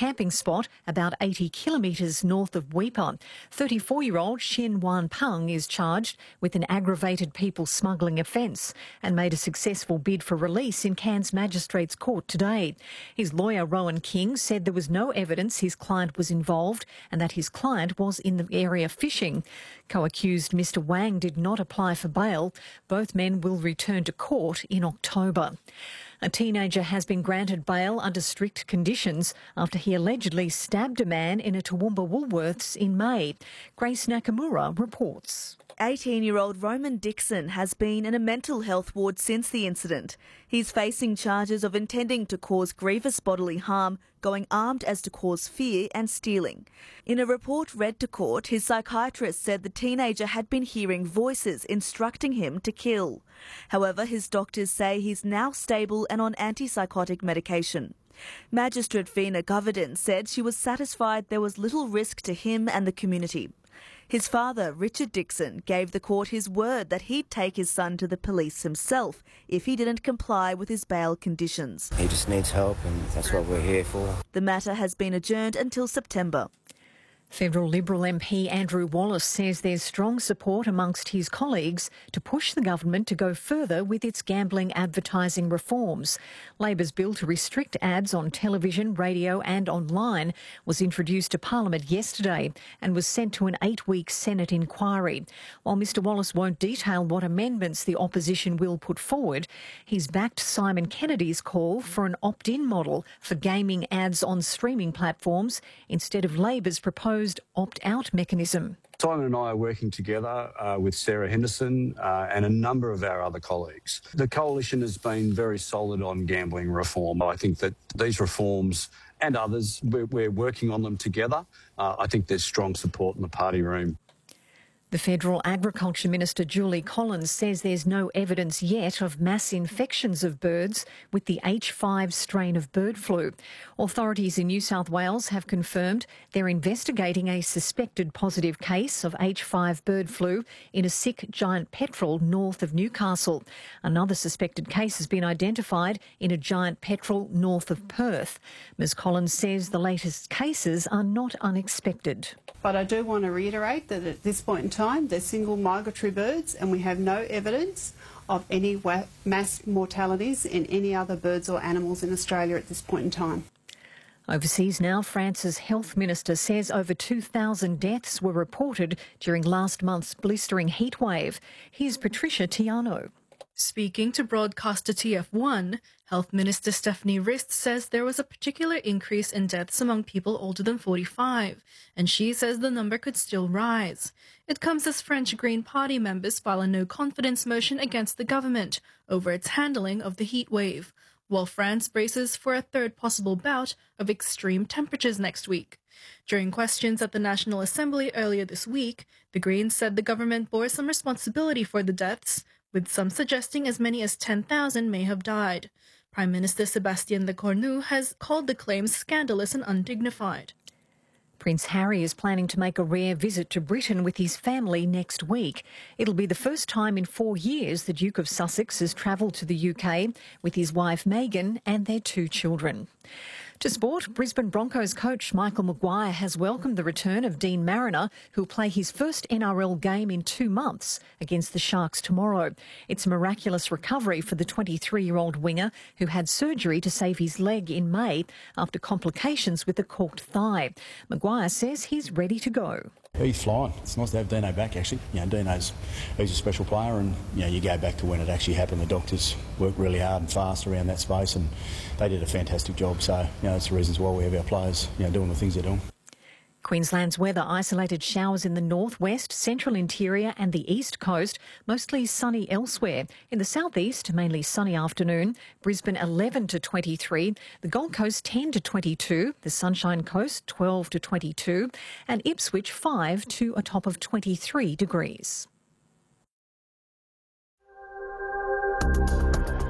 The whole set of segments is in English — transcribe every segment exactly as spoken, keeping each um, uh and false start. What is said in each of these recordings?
camping spot about eighty kilometres north of Weipa. thirty-four-year-old Shin Wan Peng is charged with an aggravated people smuggling offence and made a successful bid for release in Cairns Magistrates Court today. His lawyer, Rowan King, said there was no evidence his client was involved and that his client was in the area fishing. Co-accused Mister Wang did not apply for bail. Both men will return to court in October. A teenager has been granted bail under strict conditions after he allegedly stabbed a man in a Toowoomba Woolworths in May. Grace Nakamura reports. eighteen-year-old Roman Dixon has been in a mental health ward since the incident. He's facing charges of intending to cause grievous bodily harm, going armed as to cause fear and stealing. In a report read to court, his psychiatrist said the teenager had been hearing voices instructing him to kill. However, his doctors say he's now stable and on antipsychotic medication. Magistrate Vina Govardhan said she was satisfied there was little risk to him and the community. His father, Richard Dixon, gave the court his word that he'd take his son to the police himself if he didn't comply with his bail conditions. He just needs help and that's what we're here for. The matter has been adjourned until September. Federal Liberal M P Andrew Wallace says there's strong support amongst his colleagues to push the government to go further with its gambling advertising reforms. Labor's bill to restrict ads on television, radio and online was introduced to Parliament yesterday and was sent to an eight-week Senate inquiry. While Mr Wallace won't detail what amendments the opposition will put forward, he's backed Simon Kennedy's call for an opt-in model for gaming ads on streaming platforms instead of Labor's proposed opt-out mechanism. Simon and I are working together uh, with Sarah Henderson uh, and a number of our other colleagues. The coalition has been very solid on gambling reform. I think that these reforms and others, we're, we're working on them together. Uh, I think there's strong support in the party room. The Federal Agriculture Minister Julie Collins says there's no evidence yet of mass infections of birds with the H five strain of bird flu. Authorities in New South Wales have confirmed they're investigating a suspected positive case of H five bird flu in a sick giant petrel north of Newcastle. Another suspected case has been identified in a giant petrel north of Perth. Ms Collins says the latest cases are not unexpected. But I do want to reiterate that at this point in time, they're single migratory birds and we have no evidence of any mass mortalities in any other birds or animals in Australia at this point in time. Overseas now, France's health minister says over two thousand deaths were reported during last month's blistering heatwave. Here's Patricia Tiano. Speaking to broadcaster T F one, Health Minister Stephanie Rist says there was a particular increase in deaths among people older than forty-five, and she says the number could still rise. It comes as French Green Party members file a no-confidence motion against the government over its handling of the heat wave, while France braces for a third possible bout of extreme temperatures next week. During questions at the National Assembly earlier this week, the Greens said the government bore some responsibility for the deaths, with some suggesting as many as ten thousand may have died. Prime Minister Sébastien Lecornu has called the claims scandalous and undignified. Prince Harry is planning to make a rare visit to Britain with his family next week. It'll be the first time in four years the Duke of Sussex has travelled to the U K with his wife Meghan and their two children. To sport, Brisbane Broncos coach Michael Maguire has welcomed the return of Dean Mariner, who'll play his first N R L game in two months against the Sharks tomorrow. It's a miraculous recovery for the twenty-three-year-old winger who had surgery to save his leg in May after complications with a corked thigh. Maguire says he's ready to go. He's flying. It's nice to have Dino back, actually. You know, Dino's he's a special player, and you know, you go back to when it actually happened. The doctors worked really hard and fast around that space, and they did a fantastic job. So, you know, that's the reasons why we have our players, you know, doing the things they're doing. Queensland's weather: isolated showers in the northwest, central interior and the east coast, mostly sunny elsewhere. In the southeast, mainly sunny afternoon. Brisbane eleven to twenty-three, the Gold Coast ten to twenty-two, the Sunshine Coast twelve to twenty-two and Ipswich five to a top of twenty-three degrees.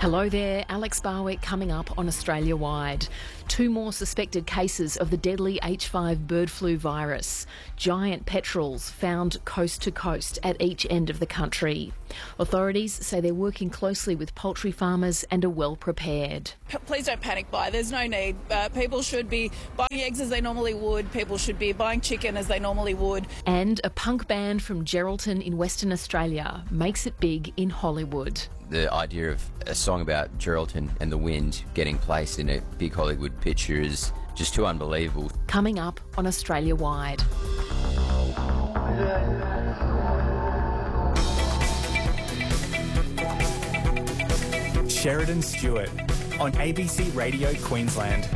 Hello there, Alex Barwick coming up on Australia Wide. Two more suspected cases of the deadly H five bird flu virus. Giant petrels found coast to coast at each end of the country. Authorities say they're working closely with poultry farmers and are well prepared. Please don't panic buy. There's no need. Uh, people should be buying eggs as they normally would. People should be buying chicken as they normally would. And a punk band from Geraldton in Western Australia makes it big in Hollywood. The idea of a song about Geraldton and the wind getting placed in a big Hollywood picture is just too unbelievable. Coming up on Australia Wide. Sheridan Stewart on A B C Radio Queensland.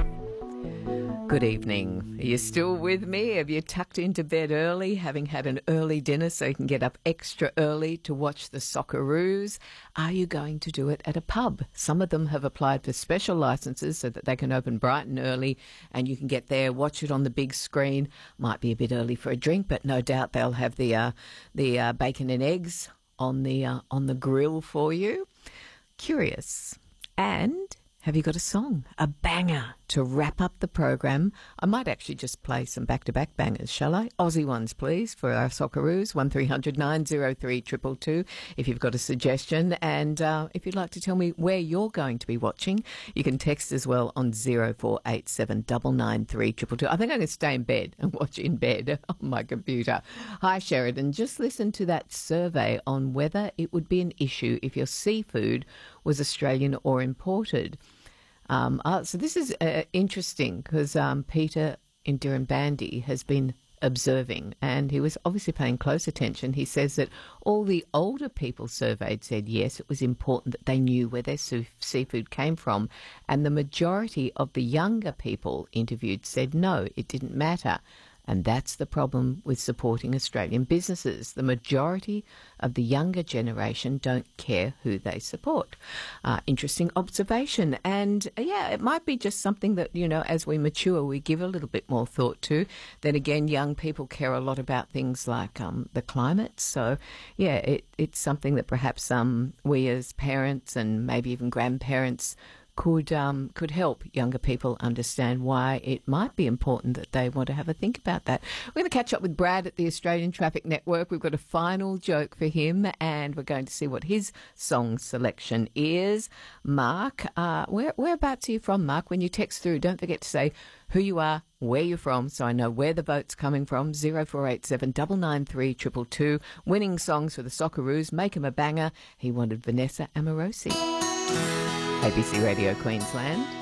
Good evening. Are you still with me? Have you tucked into bed early, having had an early dinner so you can get up extra early to watch the Socceroos? Are you going to do it at a pub? Some of them have applied for special licences so that they can open bright and early and you can get there, watch it on the big screen. Might be a bit early for a drink, but no doubt they'll have the uh, the uh, bacon and eggs on the uh, on the grill for you. Curious. And have you got a song, a banger to wrap up the program? I might actually just play some back-to-back bangers, shall I? Aussie ones, please, for our Socceroos. one three hundred nine oh three two two two if you've got a suggestion. And uh, if you'd like to tell me where you're going to be watching, you can text as well on zero four eight seven nine nine three two two two. I think I'm going to stay in bed and watch in bed on my computer. Hi, Sheridan. Just listen to that survey on whether it would be an issue if your seafood was Australian or imported. Um, uh, so this is uh, interesting because um, Peter in Dirranbandi has been observing and he was obviously paying close attention. He says that all the older people surveyed said yes, it was important that they knew where their su- seafood came from, and the majority of the younger people interviewed said no, it didn't matter. And that's the problem with supporting Australian businesses. The majority of the younger generation don't care who they support. Uh, interesting observation. And uh, yeah, it might be just something that, you know, as we mature, we give a little bit more thought to. Then again, young people care a lot about things like um, the climate. So yeah, it, it's something that perhaps um, we as parents and maybe even grandparents could um, could help younger people understand why it might be important that they want to have a think about that. We're going to catch up with Brad at the Australian Traffic Network. We've got a final joke for him and we're going to see what his song selection is. Mark, uh, where, whereabouts are you from, Mark? When you text through, don't forget to say who you are, where you're from, so I know where the vote's coming from. zero four eight seven nine nine three two two two. Winning songs for the Socceroos. Make him a banger. He wanted Vanessa Amorosi. A B C Radio Queensland.